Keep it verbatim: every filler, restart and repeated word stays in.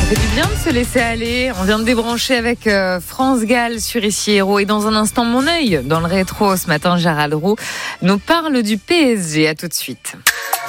Ça fait du bien de se laisser aller. On vient de débrancher avec euh, France Gall sur Ici Héros. Et dans un instant, mon œil dans le rétro. Ce matin, Gérald Roux nous parle du P S G. À tout de suite.